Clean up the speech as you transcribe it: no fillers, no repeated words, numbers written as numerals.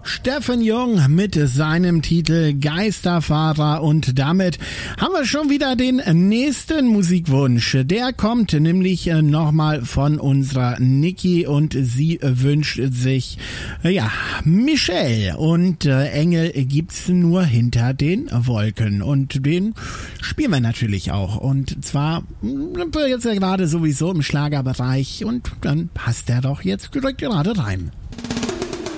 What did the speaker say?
Steffen Jung mit seinem Titel Geisterfahrer, und damit haben wir schon wieder den nächsten Musikwunsch. Der kommt nämlich nochmal von unserer Niki und sie wünscht sich Michelle, und Engel gibt's nur hinter den Wolken, und den spielen wir natürlich auch, und zwar sind wir jetzt ja gerade sowieso im Schlagerbereich, und dann passt der doch jetzt direkt gerade rein.